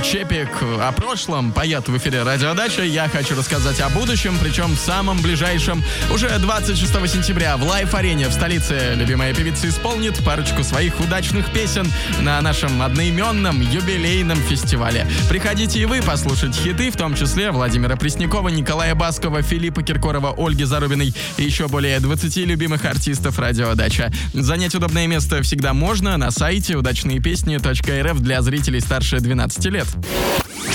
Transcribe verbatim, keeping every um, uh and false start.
Чепик о прошлом поет в эфире «Радиодача». Я хочу рассказать о будущем, причем в самом ближайшем. Уже двадцать шестого сентября в Лайф-арене в столице любимая певица исполнит парочку своих удачных песен на нашем одноименном юбилейном фестивале. Приходите и вы послушать хиты, в том числе Владимира Преснякова, Николая Баскова, Филиппа Киркорова, Ольги Зарубиной и еще более двадцати любимых артистов «Радиодача». Занять удобное место всегда можно на сайте удачные песни точка эр эф для зрителей старше двенадцати лет.